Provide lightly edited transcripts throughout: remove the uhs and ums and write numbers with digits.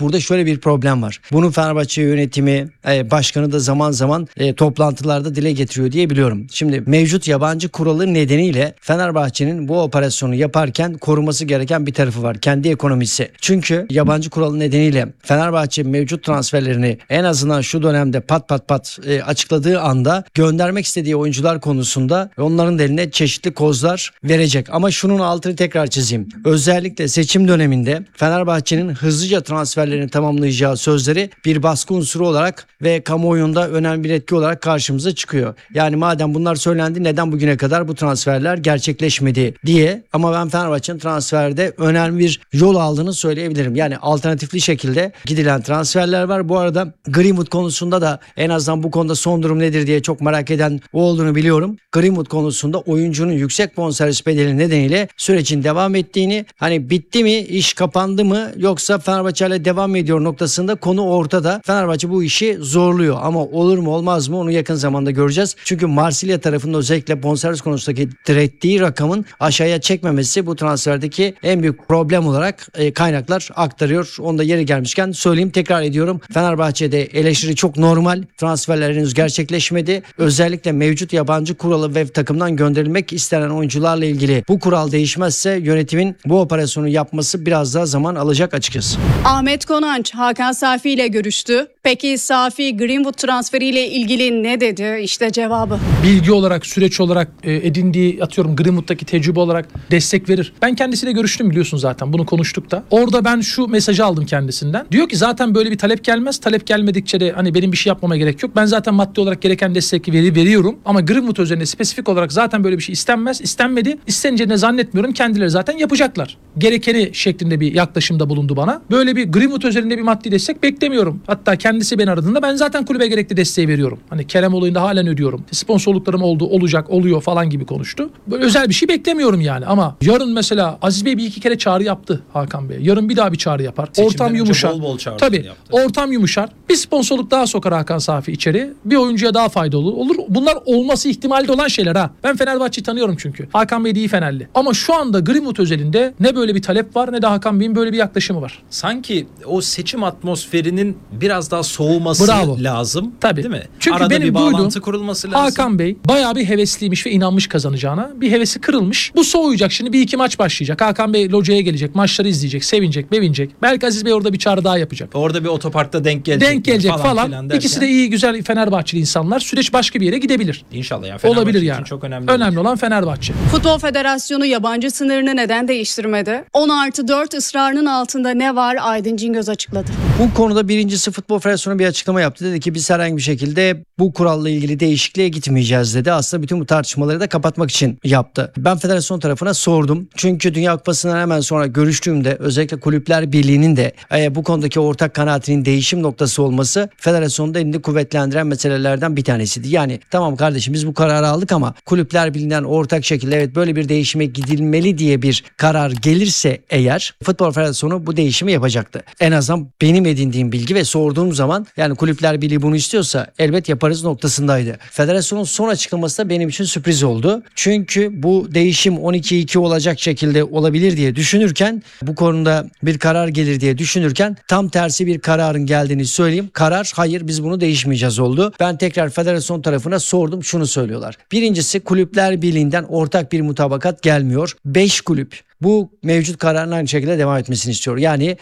burada şöyle bir problem var. Bunu Fenerbahçe yönetimi, başkanı da zaman zaman toplantılarda dile getiriyor diye biliyorum. Şimdi mevcut yabancı kuralı nedeniyle Fenerbahçe'nin bu operasyonu yaparken koruması gereken bir tarafı var. Kendi ekonomisi. Çünkü yabancı kuralı nedeniyle Fenerbahçe mevcut transferlerini en azından şu dönemde pat açıkladığı anda göndermek istediği oyuncular konusunda onların da eline çeşitli kozlar verecek. Ama şunun altını tekrar çizeyim. Özellikle seçim döneminde Fenerbahçe'nin hızlıca transferlerini tamamlayacağı sözleri bir baskı unsuru olarak ve kamuoyunda önemli bir etki olarak karşımıza çıkıyor. Yani madem bunlar söylendi, neden bugüne kadar bu transferler gerçekleşmedi diye. Ama ben Fenerbahçe'nin transferde önemli bir yol aldığını söyleyebilirim. Yani alternatifli şekilde gidilen transferler var. Bu arada Greenwood konusunda da en azından bu konuda son durum nedir diye çok merak eden o olduğunu biliyorum. Greenwood konusunda oyuncunun yüksek bonservis bedeli nedeniyle sürecin devam ettiğini, hani bitti mi, iş kapandı mı, yoksa Fenerbahçe ile devam ediyor noktasında konu ortada. Fenerbahçe bu işi zorluyor ama olur mu olmaz mı onu yakın zamanda göreceğiz. Çünkü Marsilya tarafının özellikle bonservis konusundaki direttiği rakamın aşağıya çekmemesi bu transferdeki en büyük problem olarak kaynaklar aktarıyor. Onu da yeri gelmişken söyleyeyim, tekrar ediyorum. Fenerbahçe'de eleştiri çok normal. Transferler henüz gerçekleşmedi. Özellikle mevcut yabancı kuralı ve takımdan gönderilmek istenen oyuncularla ilgili bu kural değişmezse yönetimin bu operasyonu yapması biraz daha zaman alacak açıkçası. Ahmet Konanç, Hakan Safi ile görüştü. Peki Safi Greenwood transferiyle ilgili ne dedi? İşte cevabı. Bilgi olarak, süreç olarak edindiği, atıyorum Greenwood'daki tecrübe olarak destek verir. Ben kendisiyle görüştüm, biliyorsun zaten, bunu konuştuk da. Orada ben şu mesajı aldım kendisinden. Diyor ki zaten böyle bir talep gelmez. Talep gelmedikçe de hani benim bir şey yapmama gerek yok. Ben zaten maddi olarak gereken desteği veriyorum. Ama Greenwood üzerine spesifik olarak zaten böyle bir şey istenmez. İstenmedi. İsteneceğini zannetmiyorum. Kendileri zaten yapacaklar. Gerekeni şeklinde bir yaklaşımda bulundu bana. Böyle bir Greenwood üzerinde bir maddi destek beklemiyorum. Hatta kendisi beni aradığında ben zaten kulübe gerekli desteği veriyorum. Hani Kerem olayında halen ödüyorum. Sponsorluklarım oldu, olacak, oluyor falan gibi konuştu. Böyle özel bir şey beklemiyorum yani. Ama yarın mesela Aziz Bey bir iki kere çağrı yaptı Hakan Bey. Yarın bir daha bir çağrı yapar. Ortam yumuşar. Bol Tabii. Ortam yumuşar. Bir sponsorluk daha sokar Hakan Safi içeri. Bir oyuncuya daha faydalı olur. Bunlar olması ihtimalde olan şeyler ha. Ben Fenerbahçe'yi tanıyorum çünkü. Hakan Bey de iyi Fenerli. Ama şu anda Greenwood özelinde ne böyle bir talep var ne de Hakan Bey'in böyle bir yaklaşımı var. Sanki o seçim atmosferinin biraz daha soğuması lazım. Tabii. Değil mi? Çünkü arada benim bir bağlantı duyduğum kurulması lazım. Hakan Bey bayağı bir hevesliymiş ve inanmış kazanacağına. Bir hevesi kırılmış. Bu soğuyacak. Şimdi bir iki maç başlayacak. Hakan Bey locaya gelecek. Maçları izleyecek. Sevinecek, bevinecek. Belki Aziz Bey orada bir çağrı daha yapacak. Orada bir otoparkta denk gelecek falan. İkisi de iyi, güzel Fenerbahçeli insanlar. Süreç başka bir yere gidebilir. İnşallah yani. Fenerbahçe olabilir için yani. çok önemli. Önemli olan Fenerbahçe. Futbol Federasyonu yabancı sınırını neden değiştirmedi? 10+4 ısrarının altında ne var? Aydın Cingöz açıkladı. Bu konuda birincisi Futbol Federasyonu bir açıklama yaptı. Dedi ki biz herhangi bir şekilde bu kuralla ilgili değişikliğe gitmeyeceğiz dedi. Aslında bütün bu tartışmaları da kapatmak için yaptı. Ben federasyon tarafına sordum. Çünkü Dünya Kupası'ndan hemen sonra görüştüğümde özellikle Kulüpler Birliği'nin de bu konudaki ortak kanaatinin değişim noktası olması federasyonda elini kuvvetlendiren meselelerden bir tanesiydi. Yani tamam kardeşim biz bu kararı aldık ama Kulüpler Birliği'nden ortak şekilde evet böyle bir değişime gidilmeli diye bir karar gelirse eğer Futbol Federasyonu bu değişimi yapacaktı. En azından benim edindiğim bilgi ve sorduğum zaman yani Kulüpler Birliği bunu istiyorsa elbet yaparız noktasındaydı. Federasyonun son açıklaması da benim için sürpriz oldu. Çünkü bu değişim 12-2 olacak şekilde olabilir diye düşünürken, bu konuda bir karar gelir diye düşünürken tam tersi bir kararın geldiğini söyleyeyim. Karar hayır biz bunu değişmeyeceğiz oldu. Ben tekrar federasyon tarafına sordum, şunu söylüyorlar. Birincisi Kulüpler Birliği'nden ortak bir mutabakat gelmiyor. 5 kulüp bu mevcut kararın aynı şekilde devam etmesini istiyor. Yani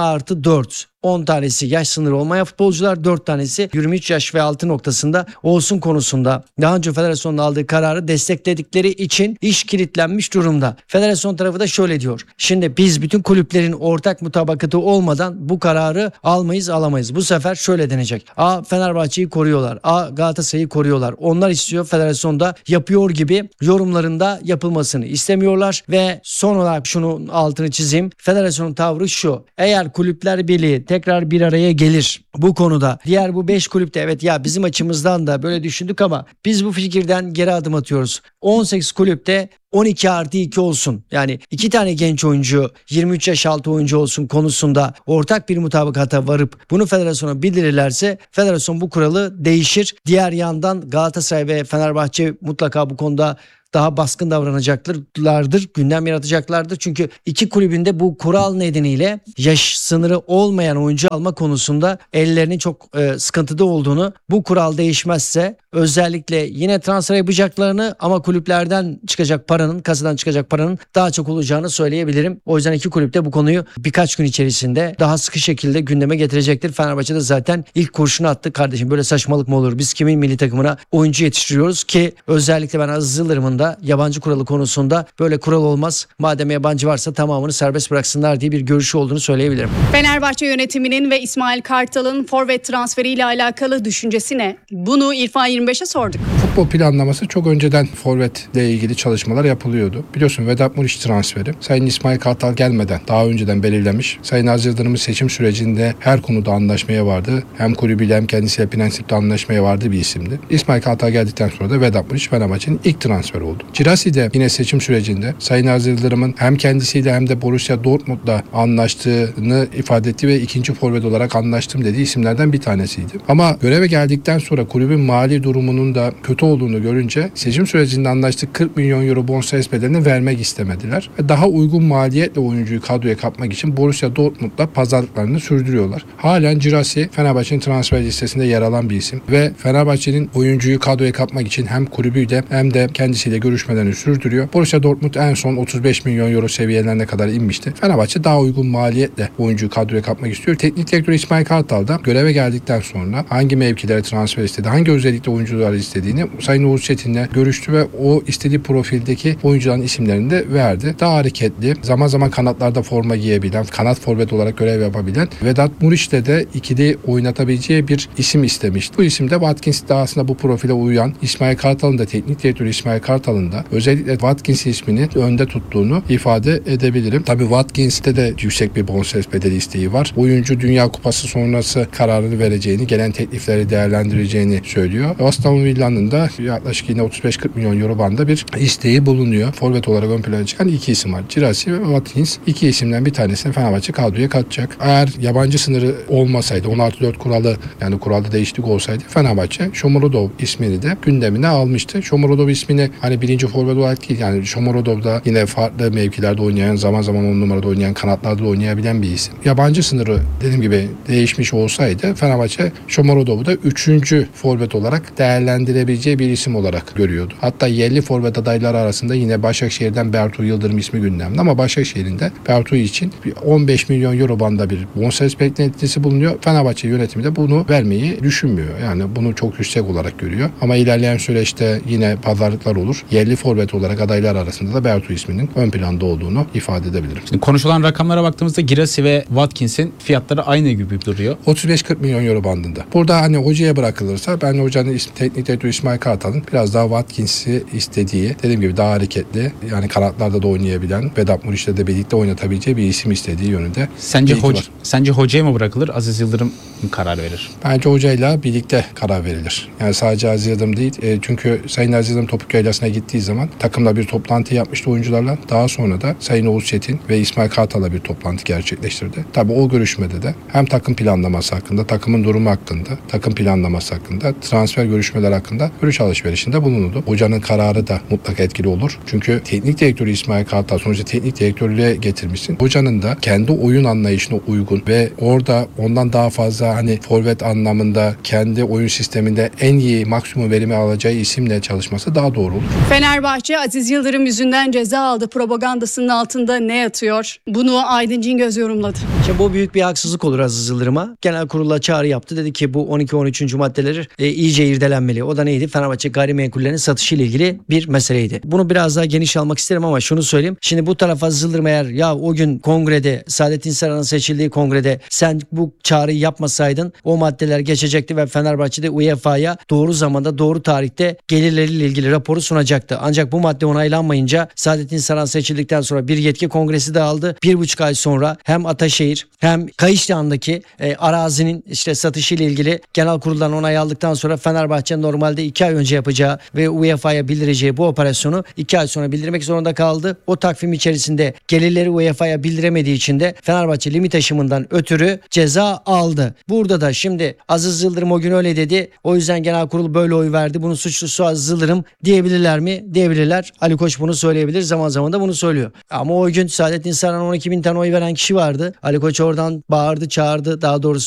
10+4. 10 tanesi yaş sınırı olmayan futbolcular, 4 tanesi 23 yaş ve altı noktasında olsun konusunda daha önce federasyonun aldığı kararı destekledikleri için iş kilitlenmiş durumda. Federasyon tarafı da şöyle diyor. Şimdi biz bütün kulüplerin ortak mutabakatı olmadan bu kararı alamayız. Bu sefer şöyle denecek. A Fenerbahçe'yi koruyorlar. A Galatasaray'ı koruyorlar. Onlar istiyor, federasyonda yapıyor gibi yorumlarında yapılmasını istemiyorlar ve son olarak şunun altını çizeyim. Federasyonun tavrı şu. Eğer Kulüpler Birliği tekrar bir araya gelir bu konuda, diğer bu 5 kulüpte evet ya bizim açımızdan da böyle düşündük ama biz bu fikirden geri adım atıyoruz. 18 kulüpte 12+2 olsun. Yani 2 tane genç oyuncu 23 yaş altı oyuncu olsun konusunda ortak bir mutabakata varıp bunu federasyona bildirirlerse federasyon bu kuralı değişir. Diğer yandan Galatasaray ve Fenerbahçe mutlaka bu konuda daha baskın davranacaklardır, gündem yaratacaklardır. Çünkü iki kulübünde bu kural nedeniyle yaş sınırı olmayan oyuncu alma konusunda ellerinin çok sıkıntıda olduğunu, bu kural değişmezse özellikle yine transfer yapacaklarını ama kulüplerden çıkacak paranın, kasadan çıkacak paranın daha çok olacağını söyleyebilirim. O yüzden iki kulüp de bu konuyu birkaç gün içerisinde daha sıkı şekilde gündeme getirecektir. Fenerbahçe de zaten ilk kurşunu attı. Kardeşim böyle saçmalık mı olur? Biz kimin milli takımına oyuncu yetiştiriyoruz ki özellikle ben Aziz Yıldırım'ın da yabancı kuralı konusunda böyle kural olmaz. Madem yabancı varsa tamamını serbest bıraksınlar diye bir görüşü olduğunu söyleyebilirim. Fenerbahçe yönetiminin ve İsmail Kartal'ın forvet transferiyle alakalı düşüncesi ne? Bunu İrfan 25'e sorduk. Futbol planlaması çok önceden forvetle ilgili çalışmalar yapılıyordu. Biliyorsun Vedat Muriç transferi Sayın İsmail Kartal gelmeden daha önceden belirlemiş. Sayın Aziz Yıldırım'ın seçim sürecinde her konuda anlaşmaya vardı. Hem kulübüyle hem kendisiyle prensipte anlaşmaya vardı bir isimdi. İsmail Kartal geldikten sonra da Vedat Muriç Fenerbahçe'nin ilk transferi oldu. Girassi de yine seçim sürecinde Sayın Aziz Yıldırım'ın hem kendisiyle hem de Borussia Dortmund'la anlaştığını ifade etti ve ikinci forvet olarak anlaştım dediği isimlerden bir tanesiydi. Ama göreve geldikten sonra kulübün mali durumunun da kötü olduğunu görünce seçim sürecinde anlaştık 40 milyon euro bonservis bedelini vermek istemediler. Ve daha uygun maliyetle oyuncuyu kadroya katmak için Borussia Dortmund'la pazarlıklarını sürdürüyorlar. Halen Girassi Fenerbahçe'nin transfer listesinde yer alan bir isim ve Fenerbahçe'nin oyuncuyu kadroya katmak için hem kulübüyle hem de kendisiyle görüşmelerini sürdürüyor. Borussia Dortmund en son 35 milyon euro seviyelerine kadar inmişti. Fenerbahçe daha uygun maliyetle oyuncuyu kadroya katmak istiyor. Teknik direktör İsmail Kartal da göreve geldikten sonra hangi mevkilere transfer istedi, hangi özellikle oyuncuları istediğini Sayın Uğur Çetin'le görüştü ve o istediği profildeki oyuncuların isimlerini de verdi. Daha hareketli, zaman zaman kanatlarda forma giyebilen, kanat forvet olarak görev yapabilen Vedat Muriç'le de ikili oynatabileceği bir isim istemişti. Bu isim de Watkins de aslında bu profile uyan. İsmail Kartal'ın da teknik direktör İsmail Kartal'ın da özellikle Watkins ismini önde tuttuğunu ifade edebilirim. Tabii Watkins'te de yüksek bir bonservis bedeli isteği var. Oyuncu Dünya Kupası sonrası kararını vereceğini, gelen teklifleri değerlendireceğini söylüyor. Aston Villa'nın da yaklaşık yine 35-40 milyon euro bandında bir isteği bulunuyor. Forvet olarak ön plana çıkan iki isim var. Girassi ve Watkins. İki isimden bir tanesini Fenerbahçe kadroya katacak. Eğer yabancı sınırı olmasaydı, 16-4 kuralı yani kuralda değişiklik olsaydı Fenerbahçe Shomurodov ismini de gündemine almıştı. Shomurodov ismini hani birinci forvet olarak değil yani Shomurodov da yine farklı mevkilerde oynayan, zaman zaman 10 numarada oynayan, kanatlarda oynayabilen bir isim. Yabancı sınırı dediğim gibi değişmiş olsaydı Fenerbahçe Shomurodov'u da 3. forvet olarak değerlendirebileceği bir isim olarak görüyordu. Hatta yerli forvet adayları arasında yine Başakşehir'den Bertu Yıldırım ismi gündemde ama Başakşehir'in de Bertu için 15 milyon euro bandında bir bonservis beklentisi bulunuyor. Fenerbahçe yönetimi de bunu vermeyi düşünmüyor. Yani bunu çok yüksek olarak görüyor. Ama ilerleyen süreçte yine pazarlıklar olur. Yerli forvet olarak adaylar arasında da Bertu isminin ön planda olduğunu ifade edebilirim. Şimdi konuşulan rakamlara baktığımızda Girassi ve Watkins'in fiyatları aynı gibi duruyor. 35-40 milyon euro bandında. Burada hani hocaya bırakılırsa ben hocanın teknik direktörü İsmail Kartal'ın biraz daha Watkins'i istediği, dediğim gibi daha hareketli, yani kanatlarda da oynayabilen, Vedat Muriç'le de birlikte oynatabileceği bir isim istediği yönünde. Sence hocaya mı bırakılır, Aziz Yıldırım mı karar verir? Bence hocayla birlikte karar verilir. Yani sadece Aziz Yıldırım değil. Çünkü Sayın Aziz Yıldırım Topuk Yaylası'na gittiği zaman takımla bir toplantı yapmıştı oyuncularla. Daha sonra da Sayın Oğuz Çetin ve İsmail Kartal'la bir toplantı gerçekleştirdi. Tabii o görüşmede de hem takım planlaması hakkında, takımın durumu hakkında, takım planlaması hakkında, transfer görüşmeler hakkında görüş alışverişinde bulunuldu. Hocanın kararı da mutlaka etkili olur. Çünkü teknik direktörü İsmail Kartal sonuçta teknik direktörlüğe getirmişsin. Hocanın da kendi oyun anlayışına uygun ve orada ondan daha fazla hani forvet anlamında kendi oyun sisteminde en iyi maksimum verimi alacağı isimle çalışması daha doğru olur. Fenerbahçe Aziz Yıldırım yüzünden ceza aldı propagandasının altında ne yatıyor? Bunu Aydın Cingöz yorumladı. İşte bu büyük bir haksızlık olur Aziz Yıldırım'a. Genel kurula çağrı yaptı. Dedi ki bu 12-13. maddeleri iyice irdelenmeli. O da neydi? Fenerbahçe gayrimenkullerinin satışı ile ilgili bir meseleydi. Bunu biraz daha geniş almak isterim ama şunu söyleyeyim. Şimdi bu tarafa Aziz Yıldırım eğer ya o gün kongrede Saadettin Saran'ın seçildiği kongrede sen bu çağrıyı yapmasaydın o maddeler geçecekti ve Fenerbahçe'de UEFA'ya doğru zamanda doğru tarihte gelirleriyle ilgili raporu sunacaktı. Ancak bu madde onaylanmayınca Saadettin Saran seçildikten sonra bir yetki kongresi de aldı. 1,5 ay sonra hem Ataşehir hem Kayışlıhan'daki arazinin işte satışı ile ilgili genel kuruldan onay aldıktan sonra Fenerbahçe normalde 2 ay ay önce yapacağı ve UEFA'ya bildireceği bu operasyonu 2 ay sonra bildirmek zorunda kaldı. O takvim içerisinde gelirleri UEFA'ya bildiremediği için de Fenerbahçe limit aşımından ötürü ceza aldı. Burada da şimdi Aziz Yıldırım o gün öyle dedi. O yüzden genel kurul böyle oy verdi. Bunun suçlusu Aziz Yıldırım diyebilirler mi? Diyebilirler. Ali Koç bunu söyleyebilir. Zaman zaman da bunu söylüyor. Ama o gün Saadettin Saran 12.000 tane oy veren kişi vardı. Ali Koç oradan bağırdı, çağırdı. Daha doğrusu